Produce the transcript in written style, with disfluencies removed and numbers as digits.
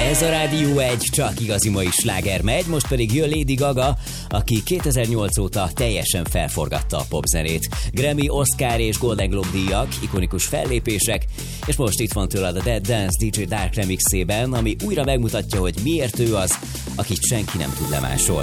Ez a Rádió 1 csak igazi mai sláger megy, most pedig jön Lady Gaga, aki 2008 óta teljesen felforgatta a popzenét. Grammy, Oscar és Golden Globe díjak, ikonikus fellépések, és most itt van tőled a Dead Dance DJ Dark remixében, ami újra megmutatja, hogy miért ő az, akit senki nem tud lemásolni.